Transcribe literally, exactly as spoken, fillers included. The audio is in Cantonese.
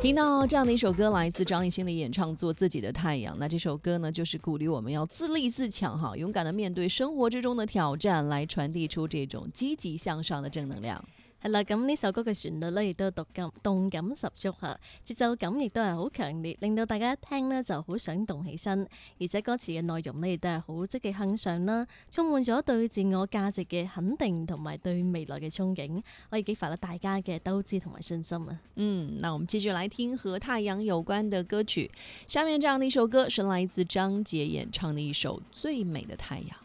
听到这样的一首歌，来自张艺兴的演唱《做自己的太陽》。那這首歌呢，就是鼓勵我們要自立自強哈，勇敢的面對生活之中的挑戰，來傳遞出這種積極向上的正能量。 係啦，咁呢首歌嘅旋律咧，亦都動感動感十足嚇，節奏感亦都係好強烈，令到大家一聽呢就好想動起身。而且歌詞嘅內容呢，亦都係好積極向上啦，充滿咗對自我價值嘅肯定同埋對未來嘅憧憬，可以激發到大家嘅鬥志同埋信心啊！ 嗯，那我們繼續來聽和太陽有關的歌曲。下面這樣的一首歌是來自張杰演唱的一首《最美的太陽》。